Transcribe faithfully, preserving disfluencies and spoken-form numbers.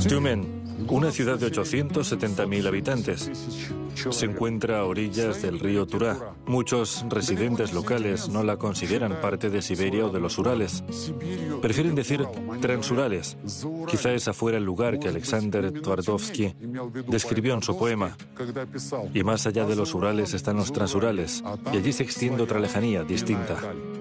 Tyumen, una ciudad de ochocientos setenta mil habitantes, se encuentra a orillas del río Turá. Muchos residentes locales no la consideran parte de Siberia o de los Urales. Prefieren decir Transurales. Quizá ese fuera el lugar que Alexander Twardovsky describió en su poema. Y más allá de los Urales están los Transurales, y allí se extiende otra lejanía distinta.